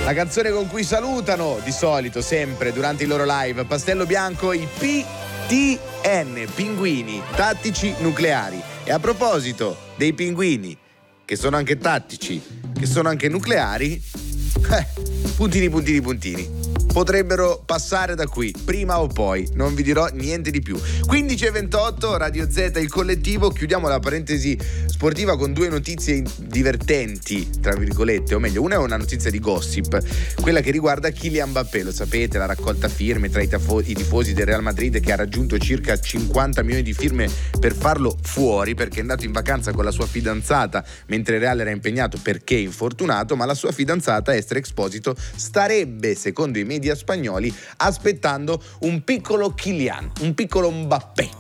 La canzone con cui salutano di solito, sempre durante i loro live, Pastello Bianco, i PTN, pinguini tattici nucleari. E a proposito dei pinguini, che sono anche tattici, che sono anche nucleari, puntini. Potrebbero passare da qui, prima o poi, non vi dirò niente di più. 15:28, Radio Z, il collettivo. Chiudiamo la parentesi sportiva con due notizie divertenti, tra virgolette, o meglio, una è una notizia di gossip, quella che riguarda Kylian Mbappé. Lo sapete, la raccolta firme tra i tifosi del Real Madrid, che ha raggiunto circa 50 milioni di firme per farlo fuori, perché è andato in vacanza con la sua fidanzata mentre il Real era impegnato perché infortunato, ma la sua fidanzata Esther Exposito starebbe, secondo i media spagnoli, aspettando un piccolo Kylian, un piccolo Mbappé.